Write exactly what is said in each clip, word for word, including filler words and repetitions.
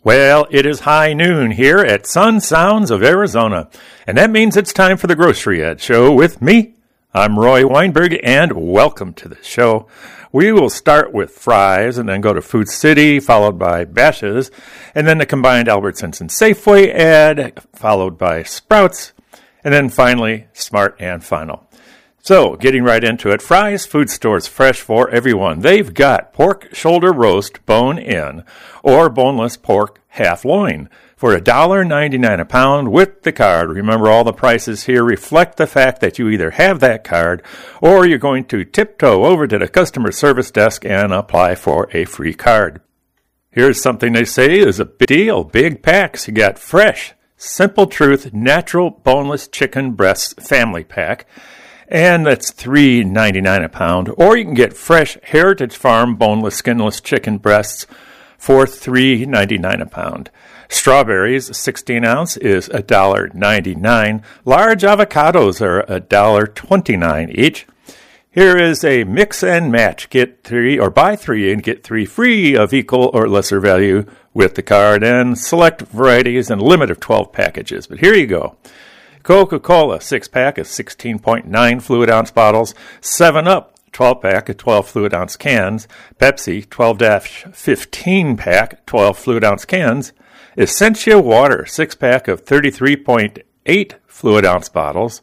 Well, it is high noon here at Sun Sounds of Arizona, and that means it's time for the Grocery Ed Show with me. I'm Roy Weinberg, and welcome to the show. We will start with Fry's and then go to Food City, followed by Bashas', and then the combined Albertsons and Safeway ad, followed by Sprouts, and then finally Smart and Final. So, getting right into it, Fry's Food Store's fresh for everyone. They've got pork shoulder roast bone-in or boneless pork half loin for one dollar ninety-nine a pound with the card. Remember, all the prices here reflect the fact that you either have that card or you're going to tiptoe over to the customer service desk and apply for a free card. Here's something they say is a big deal. Big packs. You got fresh, Simple Truth, natural boneless chicken breasts family pack. And that's three dollars and ninety-nine cents a pound. Or you can get fresh Heritage Farm boneless, skinless chicken breasts for three dollars and ninety-nine cents a pound. Strawberries, sixteen ounce, is one dollar ninety-nine. Large avocados are one dollar twenty-nine each. Here is a mix and match. Get three or buy three and get three free of equal or lesser value with the card, and select varieties and limit of twelve packages. But here you go. Coca-Cola, six-pack of sixteen point nine fluid ounce bottles. seven up, twelve-pack of twelve fluid ounce cans. Pepsi, twelve fifteen pack, twelve fluid ounce cans. Essentia Water, six-pack of thirty-three point eight fluid ounce bottles.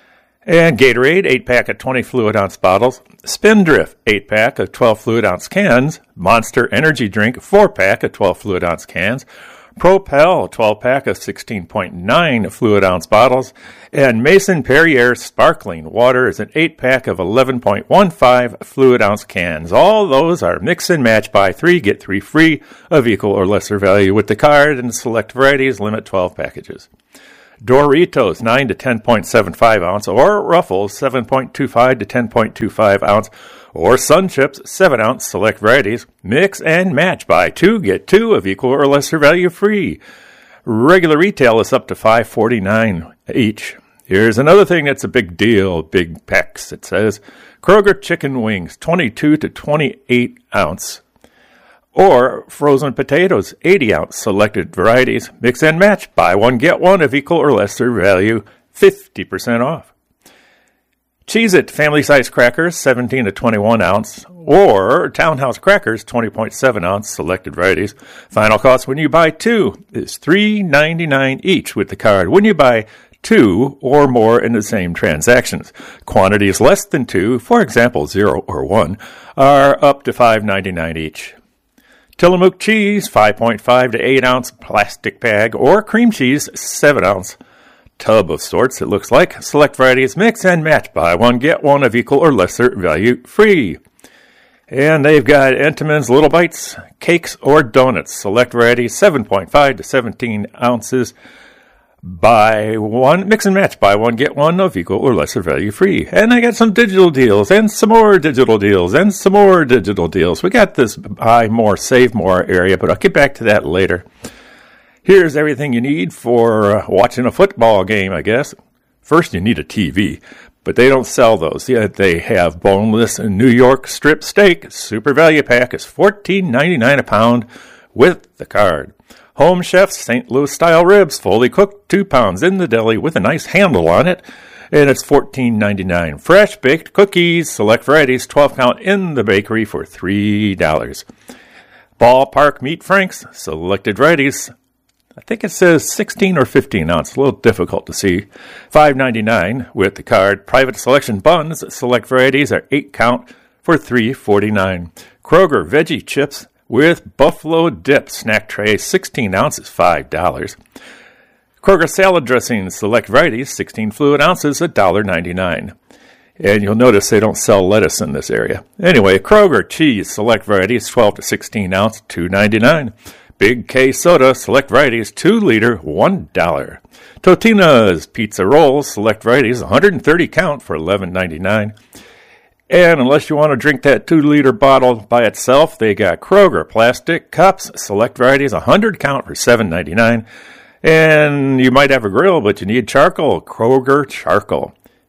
And Gatorade, eight-pack of twenty fluid ounce bottles. Spindrift, eight-pack of twelve fluid ounce cans. Monster Energy Drink, four-pack of twelve fluid ounce cans. Propel, twelve-pack of sixteen point nine fluid ounce bottles, and Mason Perrier Sparkling Water is an eight-pack of eleven point one five fluid ounce cans. All those are mix and match, buy three, get three free of equal or lesser value with the card, and select varieties, limit twelve packages. Doritos, nine to ten point seven five ounce, or Ruffles, seven point two five to ten point two five ounce, or Sun Chips, seven ounce, select varieties, mix and match, buy two, get two of equal or lesser value free. Regular retail is up to five dollars and forty-nine cents each. Here's another thing that's a big deal, big packs. It says Kroger chicken wings, twenty-two to twenty-eight ounce. Or frozen potatoes, eighty ounce, selected varieties, mix and match, buy one, get one of equal or lesser value, fifty percent off. Cheez-It family-size crackers, seventeen to twenty-one ounce, or Townhouse crackers, twenty point seven ounce, selected varieties. Final cost when you buy two is three dollars and ninety-nine cents each with the card when you buy two or more in the same transactions. Quantities less than two, for example, zero or one, are up to five dollars and ninety-nine cents each. Tillamook cheese, five point five to eight ounce plastic bag, or cream cheese, seven ounce tub of sorts, it looks like. Select varieties, mix and match, buy one, get one of equal or lesser value free. And they've got Entenmann's Little Bites, cakes or donuts. Select varieties, seven point five to seventeen ounces. Buy one, mix and match, buy one, get one of equal or lesser value free. And I got some digital deals and some more digital deals and some more digital deals. We got this buy more, save more area, but I'll get back to that later. Here's everything you need for uh, watching a football game, I guess. First, you need a T V, but they don't sell those yet. They have boneless New York strip steak. Super value pack is fourteen dollars and ninety-nine cents a pound with the card. Home Chef's Saint Louis style ribs, fully cooked, two pounds in the deli with a nice handle on it, and it's fourteen dollars and ninety-nine cents. Fresh baked cookies, select varieties, twelve count in the bakery for three dollars. Ballpark Meat Franks, selected varieties, I think it says sixteen or fifteen ounce, a little difficult to see, five dollars and ninety-nine cents with the card. Private Selection buns, select varieties are eight count for three dollars and forty-nine cents. Kroger Veggie Chips with Buffalo Dip snack tray, sixteen ounces, five dollars. Kroger salad dressing, select varieties, sixteen fluid ounces, one dollar ninety-nine. And you'll notice they don't sell lettuce in this area. Anyway, Kroger cheese, select varieties, twelve to sixteen ounce, two ninety-nine. Big K soda, select varieties, two liter, one dollar. Totino's pizza rolls, select varieties, one hundred thirty count for eleven ninety-nine. And unless you want to drink that two-liter bottle by itself, they got Kroger plastic cups, select varieties, one hundred count for seven ninety-nine. And you might have a grill, but you need charcoal. Kroger charcoal,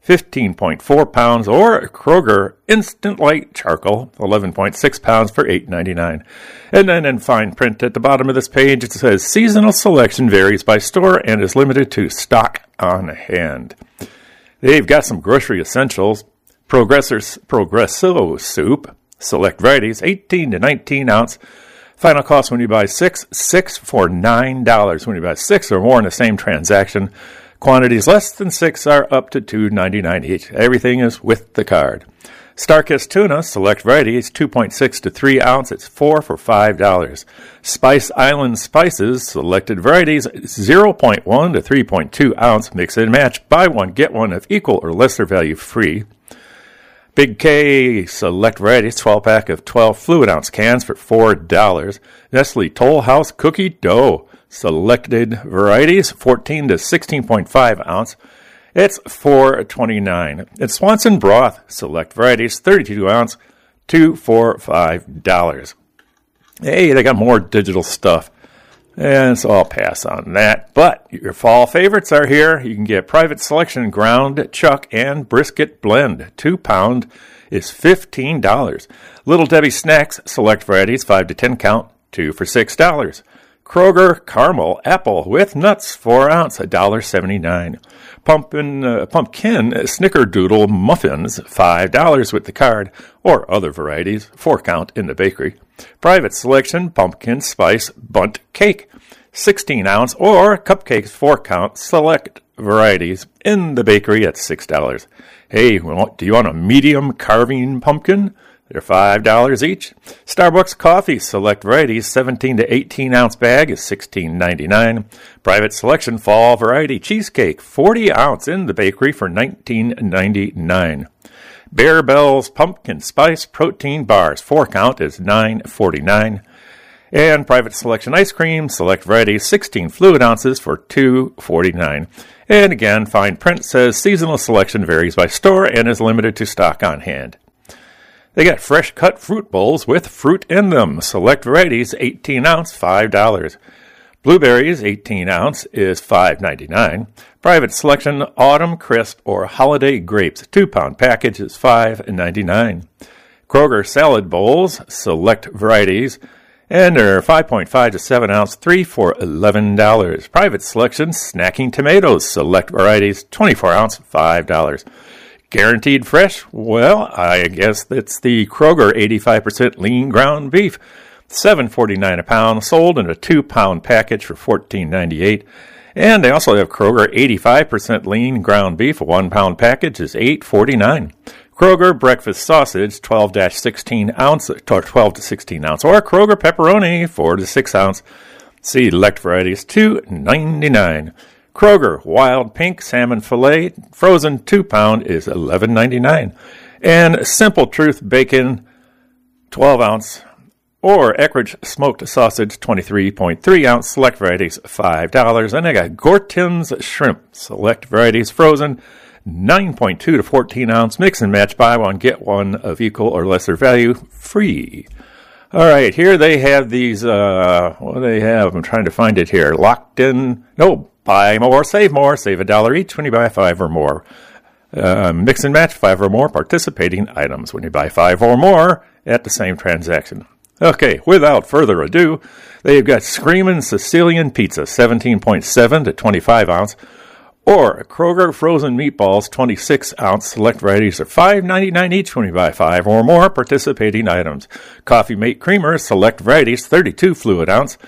fifteen point four pounds, or Kroger Instant Light Charcoal, eleven point six pounds for eight ninety-nine. And then in fine print at the bottom of this page, it says seasonal selection varies by store and is limited to stock on hand. They've got some grocery essentials. Progressor, Progresso soup, select varieties, eighteen to nineteen ounce. Final cost when you buy six, six for nine dollars. When you buy six or more in the same transaction, quantities less than six are up to two ninety-nine each. Everything is with the card. Starkist tuna, select varieties, two point six to three ounce. It's four for five dollars. Spice Island spices, selected varieties, zero point one to three point two ounce. Mix and match. Buy one, get one of equal or lesser value free. Big K select varieties, twelve pack of twelve fluid ounce cans for four dollars. Nestle Toll House cookie dough, selected varieties, fourteen to sixteen point five ounce. It's four twenty-nine. It's Swanson broth, select varieties, thirty-two ounce, two for five dollars. Hey, they got more digital stuff. And so I'll pass on that. But your fall favorites are here. You can get Private Selection ground chuck and brisket blend. Two pound is fifteen dollars. Little Debbie Snacks, select varieties, five to ten count, two for six dollars. Kroger Caramel Apple with nuts, four ounce, one dollar seventy-nine. Pumpkin, uh, pumpkin Snickerdoodle Muffins, five dollars with the card, or other varieties, four count in the bakery. Private Selection Pumpkin Spice Bundt Cake, sixteen ounce, or cupcakes, four count, select varieties in the bakery at six dollars. Hey, do you want a medium carving pumpkin? They're five dollars each. Starbucks Coffee, select varieties, seventeen to eighteen ounce bag is sixteen ninety-nine. Private Selection Fall Variety Cheesecake, forty ounce in the bakery for nineteen ninety-nine. Bear Bells Pumpkin Spice Protein Bars, four count is nine forty-nine. And Private Selection Ice Cream, select varieties, sixteen fluid ounces for two forty-nine. And again, fine print says seasonal selection varies by store and is limited to stock on hand. They got fresh cut fruit bowls with fruit in them. Select varieties, eighteen ounce, five dollars. Blueberries, eighteen ounce, is five ninety-nine. Private Selection Autumn Crisp or Holiday Grapes, two pound package is five ninety-nine. Kroger Salad Bowls, select varieties, and they're five point five to seven ounce, three for eleven dollars. Private Selection Snacking Tomatoes, select varieties, twenty-four ounce, five dollars. Guaranteed fresh? Well, I guess it's the Kroger eighty-five percent lean ground beef. seven forty-nine a pound, sold in a two pound package for fourteen ninety-eight. And they also have Kroger eighty-five percent lean ground beef, a one pound package is eight forty-nine. Kroger breakfast sausage, twelve to sixteen ounce, or twelve to sixteen ounce, or Kroger pepperoni, four to six ounce. Select varieties, two ninety-nine. Kroger Wild Pink Salmon Filet, frozen two pound is eleven ninety-nine. And Simple Truth Bacon, twelve ounce, or Eckrich Smoked Sausage, twenty-three point three ounce, select varieties, five dollars. And I got Gorton's Shrimp, select varieties, frozen, nine point two to fourteen ounce, mix and match, buy one, get one of equal or lesser value, free. All right, here they have these, uh, what do they have? I'm trying to find it here. Locked in, no, buy more, save more, save a dollar each when you buy five or more. Uh, mix and match, five or more participating items when you buy five or more at the same transaction. Okay, without further ado, they've got Screamin' Sicilian Pizza, seventeen point seven to twenty-five ounce, or Kroger Frozen Meatballs, twenty-six ounce. Select varieties are five ninety-nine each when you buy five or more participating items. Coffee Mate Creamer, select varieties, thirty-two fluid ounce.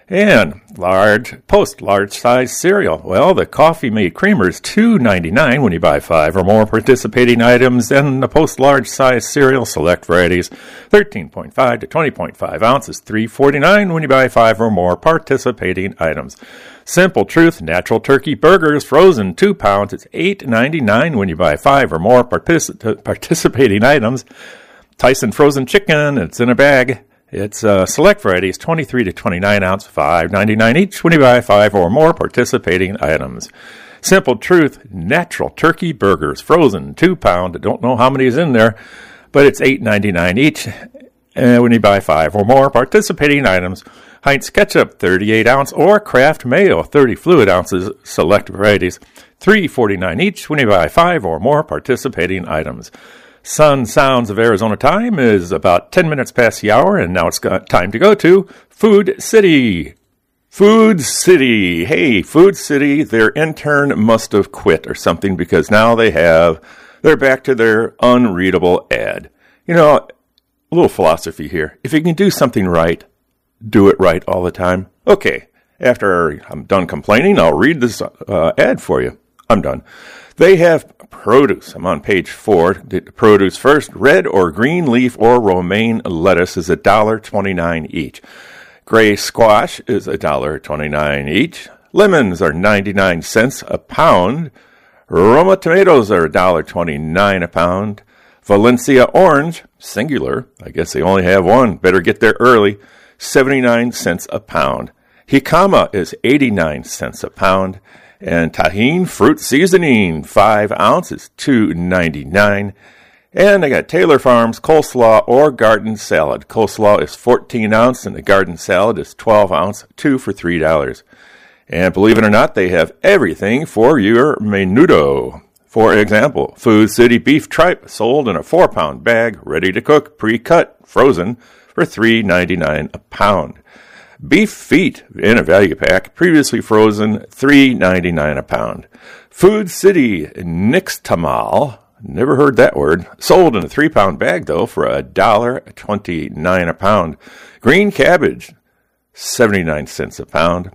And large, post large size cereal. Well, the Coffee Mate Creamer is two ninety-nine when you buy five or more participating items, and the post large size cereal, select varieties, thirteen point five to twenty point five ounces, three forty-nine when you buy five or more participating items. Simple Truth Natural Turkey Burgers, frozen two pounds, it's eight ninety-nine when you buy five or more particip- participating items. Tyson Frozen Chicken, it's in a bag. It's uh, select varieties, twenty-three to twenty-nine ounce, five ninety-nine each when you buy five or more participating items. Simple Truth Natural Turkey Burgers, frozen two pound. Don't know how many is in there, but it's eight ninety-nine each. And when you buy five or more participating items, Heinz Ketchup, thirty-eight ounce, or Kraft Mayo, thirty fluid ounces, select varieties, three dollars and forty-nine cents each when you buy five or more participating items. Sun Sounds of Arizona time is about ten minutes past the hour, and now it's got time to go to Food City. Food City. Hey, Food City, their intern must have quit or something because now they have, they're back to their unreadable ad. You know, a little philosophy here. If you can do something right, do it right all the time. Okay, after I'm done complaining, I'll read this uh, ad for you. I'm done. They have produce. I'm on page four. The produce first. Red or green leaf or romaine lettuce is one dollar and twenty-nine cents each. Gray squash is one dollar and twenty-nine cents each. Lemons are ninety-nine cents a pound. Roma tomatoes are one dollar and twenty-nine cents a pound. Valencia orange, singular, I guess they only have one, better get there early, seventy-nine cents a pound. Jicama is eighty-nine cents a pound. And Tajín fruit seasoning, five ounces, two dollars and ninety-nine cents. And I got Taylor Farms coleslaw or garden salad. Coleslaw is fourteen ounce and the garden salad is twelve ounce, two for three dollars. And believe it or not, they have everything for your menudo. For example, Food City beef tripe sold in a four pound bag, ready to cook, pre-cut, frozen for three dollars and ninety-nine cents a pound. Beef feet in a value pack, previously frozen, three dollars and ninety-nine cents a pound. Food City Nixtamal, never heard that word, sold in a three pound bag, though, for one dollar and twenty-nine cents a pound. Green cabbage, seventy-nine cents a pound.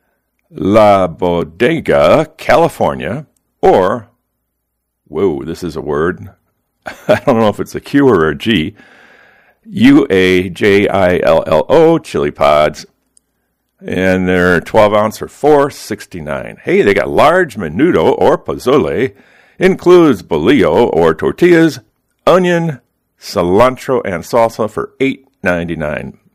La Bodega, California, or, whoa, this is a word. I don't know if it's a Q or a G. U A J I L L O, chili pods, and they're twelve ounce for four dollars and sixty-nine cents. Hey, they got large menudo or pozole, includes bolillo or tortillas, onion, cilantro, and salsa for eight dollars and ninety-nine cents.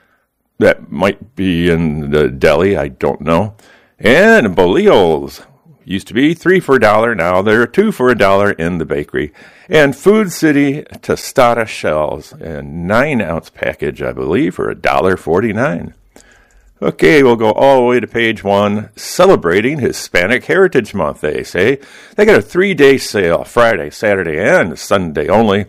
That might be in the deli, I don't know. And bolillos used to be three for a dollar, now they're two for a dollar in the bakery. And Food City tostada shells, a nine ounce package, I believe, for one dollar and forty-nine cents. Okay, we'll go all the way to page one, celebrating Hispanic Heritage Month, they say. They got a three-day sale, Friday, Saturday, and Sunday only.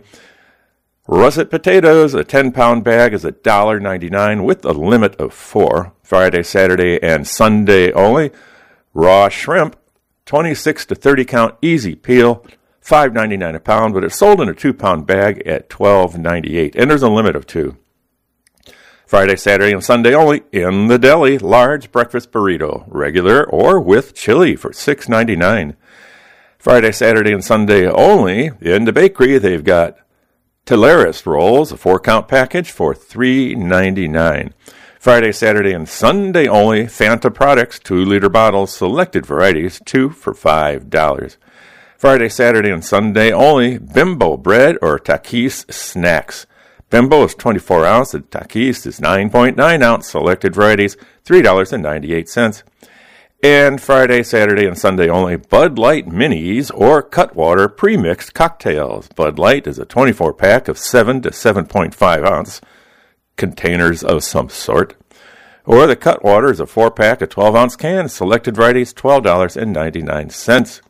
Russet potatoes, a ten pound bag is one dollar and ninety-nine cents with a limit of four, Friday, Saturday, and Sunday only. Raw shrimp, twenty-six to thirty count, easy peel, five dollars and ninety-nine cents a pound, but it's sold in a two pound bag at twelve dollars and ninety-eight cents, and there's a limit of two. Friday, Saturday, and Sunday only, in the deli, large breakfast burrito, regular or with chili for six dollars and ninety-nine cents. Friday, Saturday, and Sunday only, in the bakery, they've got Teleris rolls, a four count package for three dollars and ninety-nine cents. Friday, Saturday, and Sunday only, Fanta products, two liter bottles, selected varieties, two for five dollars. Friday, Saturday, and Sunday only, Bimbo bread or Takis snacks. Bimbo is twenty-four ounce, and Takis is nine point nine ounce, selected varieties, three dollars and ninety-eight cents. And Friday, Saturday, and Sunday only, Bud Light Minis or Cutwater Premixed Cocktails. Bud Light is a twenty-four pack of seven to seven point five ounce containers of some sort. Or the Cutwater is a four pack of twelve ounce cans, selected varieties, twelve dollars and ninety-nine cents.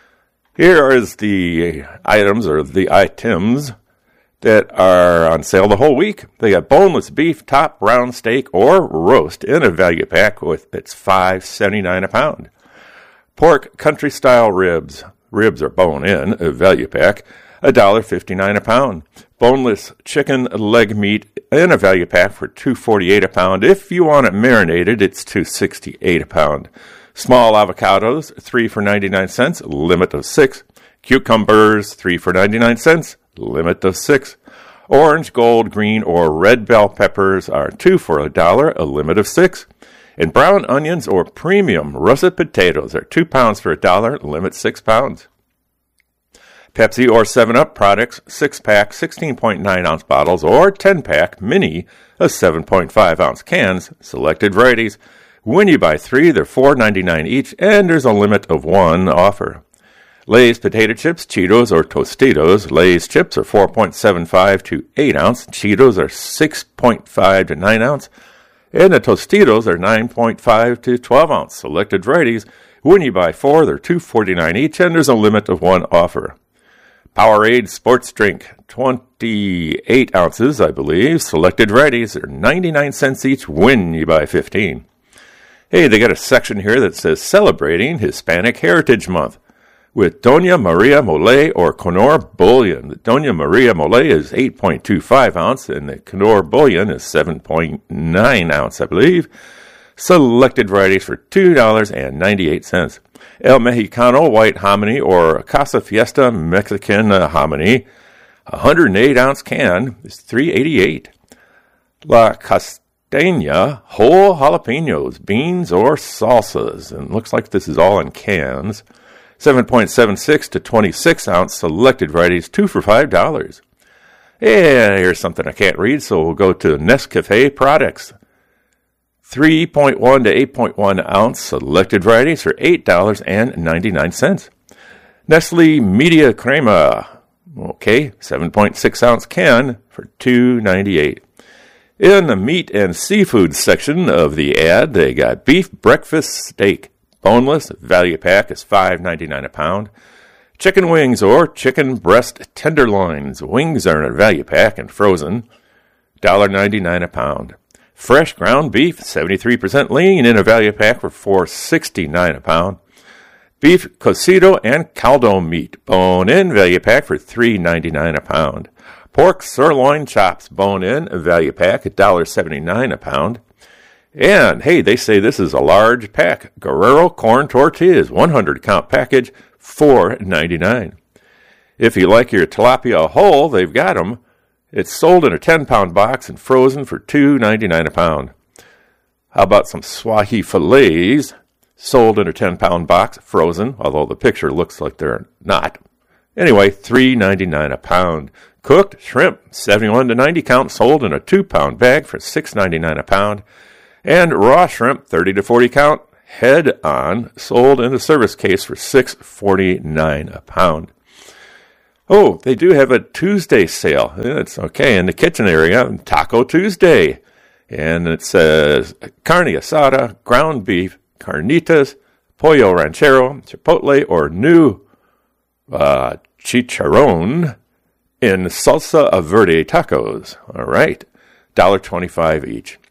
Here is the items, or the items, that are on sale the whole week. They got boneless beef, top, round steak, or roast in a value pack with its five dollars and seventy-nine cents a pound. Pork country style ribs. Ribs are bone in, a value pack, one dollar and fifty-nine cents a pound. Boneless chicken leg meat in a value pack for two dollars and forty-eight cents a pound. If you want it marinated, it's two dollars and sixty-eight cents a pound. Small avocados, three for ninety-nine cents, limit of six. Cucumbers, three for ninety-nine cents, limit of six. Orange, gold, green, or red bell peppers are two for a dollar, a limit of six. And brown onions or premium russet potatoes are two pounds for a dollar, limit six pounds. Pepsi or seven up products, six pack, sixteen point nine ounce bottles, or ten pack mini of seven point five ounce cans, selected varieties. When you buy three, they're four dollars and ninety-nine cents each, and there's a limit of one offer. Lay's potato chips, Cheetos, or Tostitos. Lay's chips are four point seven five to eight ounce. Cheetos are six point five to nine ounce. And the Tostitos are nine point five to twelve ounce. Selected varieties. When you buy four, they're two dollars and forty-nine cents each, and there's a limit of one offer. Powerade sports drink, twenty-eight ounces, I believe. Selected varieties are ninety-nine cents each when you buy fifteen. Hey, they got a section here that says Celebrating Hispanic Heritage Month with Doña Maria Mole or Knorr Bullion. The Doña Maria Mole is eight point two five ounce, and the Knorr Bullion is seven point nine ounce, I believe. Selected varieties for two dollars and ninety-eight cents. El Mexicano White Hominy or Casa Fiesta Mexican Hominy, one hundred eight ounce can is three dollars and eighty-eight cents. La Costeña Whole Jalapenos, Beans, or Salsas, and looks like this is all in cans. seven point seven six to twenty-six ounce selected varieties, two for five dollars. And here's something I can't read, so we'll go to Nescafe products. three point one to eight point one ounce selected varieties for eight dollars and ninety-nine cents. Nestle Media Crema, okay, seven point six ounce can for two dollars and ninety-eight cents. In the meat and seafood section of the ad, they got beef breakfast steak. Boneless, value pack is five dollars and ninety-nine cents a pound. Chicken wings or chicken breast tenderloins. Wings are in a value pack and frozen, one dollar and ninety-nine cents a pound. Fresh ground beef, seventy-three percent lean, in a value pack for four dollars and sixty-nine cents a pound. Beef cocido and caldo meat, bone-in, value pack for three dollars and ninety-nine cents a pound. Pork sirloin chops, bone-in, value pack, one dollar and seventy-nine cents a pound. And, hey, they say this is a large pack. Guerrero corn tortillas, one hundred count package, four dollars and ninety-nine cents. If you like your tilapia whole, they've got them. It's sold in a ten pound box and frozen for two dollars and ninety-nine cents a pound. How about some Swahi fillets, sold in a ten pound box, frozen, although the picture looks like they're not. Anyway, three dollars and ninety-nine cents a pound. Cooked shrimp, seventy-one to ninety count, sold in a two pound bag for six dollars and ninety-nine cents a pound. And raw shrimp, thirty to forty count, head on, sold in a service case for six dollars and forty-nine cents a pound. Oh, they do have a Tuesday sale. It's okay in the kitchen area, Taco Tuesday. And it says carne asada, ground beef, carnitas, pollo ranchero, chipotle, or new uh, chicharron in salsa verde tacos. All right, one dollar and twenty-five cents each.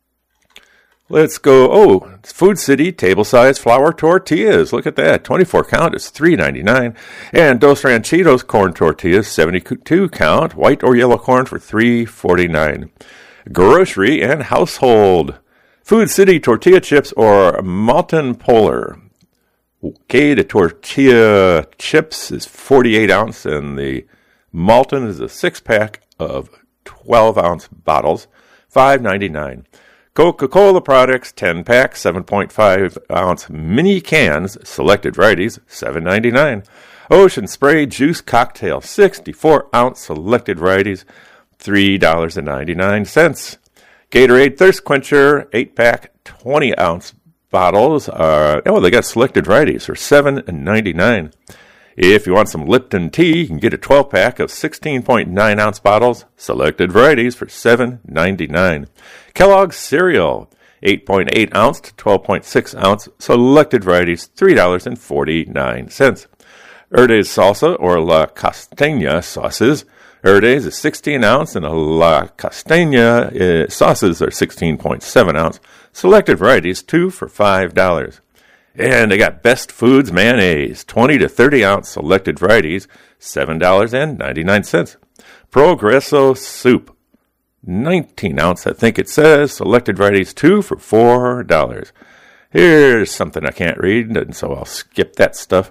Let's go, oh, Food City table-size flour tortillas. Look at that, twenty-four count is three dollars and ninety-nine cents. And Dos Ranchitos corn tortillas, seventy-two count, white or yellow corn for three dollars and forty-nine cents. Grocery and household. Food City tortilla chips or Malton Polar. Okay, the tortilla chips is forty-eight ounce, and the Malton is a six-pack of twelve ounce bottles, five dollars and ninety-nine cents. Coca-Cola products, ten pack, seven point five ounce mini cans, selected varieties, seven dollars and ninety-nine cents. Ocean Spray Juice Cocktail, sixty-four ounce selected varieties, three dollars and ninety-nine cents. Gatorade Thirst Quencher, eight pack, twenty ounce bottles. Uh, oh, they got selected varieties for seven dollars and ninety-nine cents. If you want some Lipton tea, you can get a twelve pack of sixteen point nine ounce bottles, selected varieties for seven dollars and ninety-nine cents. Kellogg's cereal, eight point eight ounce to twelve point six ounce, selected varieties, three dollars and forty-nine cents. Erde's salsa or La Costeña sauces. Erde's is sixteen ounce and La Costeña uh, sauces are sixteen point seven ounce, selected varieties, two for five dollars. And they got Best Foods mayonnaise, twenty to thirty ounce selected varieties, seven dollars and ninety-nine cents. Progresso soup, nineteen ounce, I think it says, selected varieties, two for four dollars. Here's something I can't read, and so I'll skip that stuff.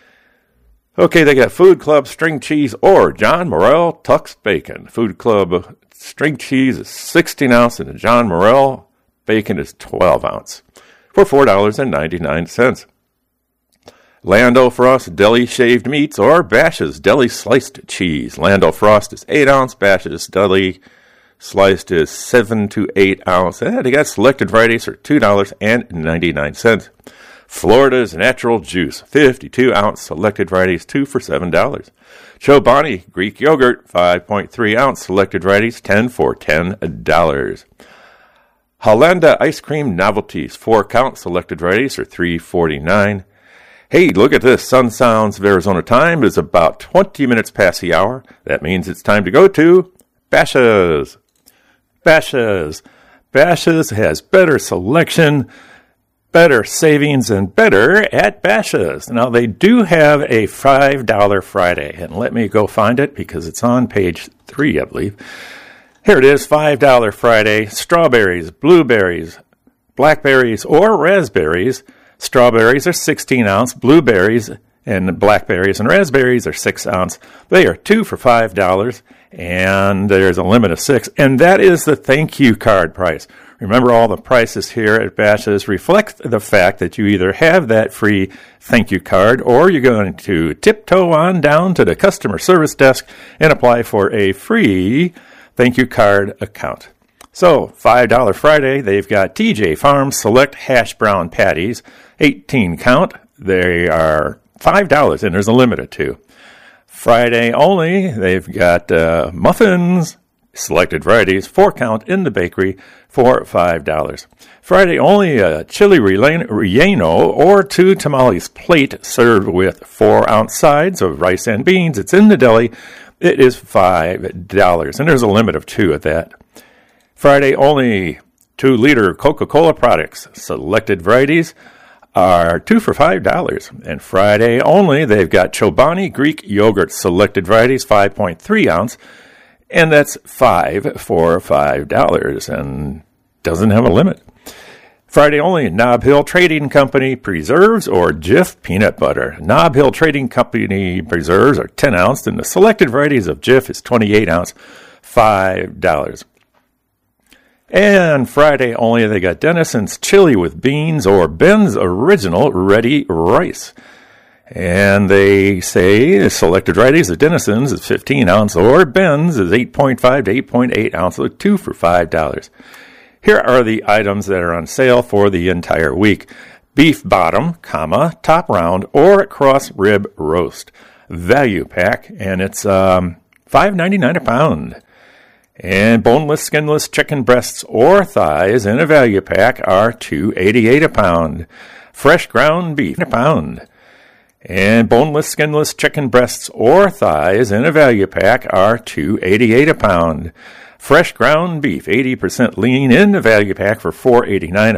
Okay, they got Food Club string cheese or John Morrell Tux bacon. Food Club string cheese is sixteen ounce, and the John Morrell bacon is twelve ounce. For four dollars and ninety-nine cents. Lando Frost Deli Shaved Meats or Bash's Deli Sliced Cheese. Lando Frost is eight ounce. Bash's Deli Sliced is seven to eight ounce. And they got selected varieties for two dollars and ninety-nine cents. Florida's Natural Juice, fifty-two ounce selected varieties, two for seven dollars. Chobani Greek Yogurt, five point three ounce selected varieties, ten for ten dollars. Hollanda Ice Cream Novelties, four count selected varieties are three forty-nine. Hey, look at this. Sun Sounds of Arizona time is about twenty minutes past the hour. That means it's time to go to Bashas'. Bashas'. Bashas' has better selection, better savings, and better at Bashas'. Now, they do have a five dollar Friday, and let me go find it because it's on page three, I believe. Here it is, five dollar Friday. Strawberries, blueberries, blackberries, or raspberries. Strawberries are sixteen ounce, blueberries and blackberries and raspberries are six ounce. They are two for five dollars, and there's a limit of six, and that is the thank you card price. Remember, all the prices here at Bashas' reflect the fact that you either have that free thank you card or you're going to tiptoe on down to the customer service desk and apply for a free thank you card account. So, five dollar Friday, they've got T J Farms Select Hash Brown Patties, eighteen count. They are five dollars, and there's a limit of two. Friday only, they've got uh, muffins, selected varieties, four count in the bakery for five dollars. Friday only, a chili relleno or two tamales plate served with four ounce sides of rice and beans. It's in the deli. It is five dollars, and there's a limit of two at that. Friday only, two liter Coca-Cola products, selected varieties, are two for five dollars. And Friday only, they've got Chobani Greek Yogurt, selected varieties, five point three ounce, and that's five for five dollars, and doesn't have a limit. Friday only, Nob Hill Trading Company Preserves or Jif Peanut Butter. Nob Hill Trading Company Preserves are ten ounce, and the selected varieties of Jif is twenty-eight ounce, five dollars. And Friday only, they got Denison's Chili with Beans or Ben's Original Ready Rice. And they say the selected varieties of Denison's is fifteen ounce or Ben's is eight point five to eight point eight ounce, so two for five dollars. Here are the items that are on sale for the entire week. Beef bottom, comma, top round, or cross rib roast. Value pack, and it's um, five ninety-nine a pound. And boneless, skinless chicken breasts or thighs in a value pack are two eighty-eight a pound. Fresh ground beef a pound. And boneless, skinless chicken breasts or thighs in a value pack are two eighty-eight a pound. Fresh ground beef, eighty percent lean in the value pack for four eighty-nine